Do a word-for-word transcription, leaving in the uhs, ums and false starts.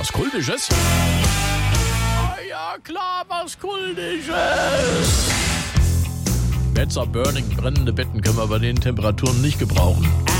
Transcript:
Was Kultisches? Ah ja, klar, was Kultisches. Better Burning, brennende Betten können wir bei den Temperaturen nicht gebrauchen.